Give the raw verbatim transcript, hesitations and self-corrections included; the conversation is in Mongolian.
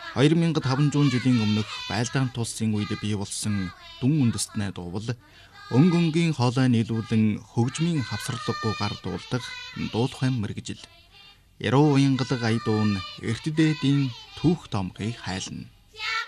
хоёр мянган таван зуун жилийн өмнөх байлдаан тулсын үед бий болсон дүн үндэстнээ дуувал өнг өнгийн хоолой нийлүүлэн хөгжмийн хавсарлаггүй гар дуулдаг дуулах юм мэрэгжил. Яруу уянгалаг ая дуун эрт дээдийн түүх томхыг хайлна.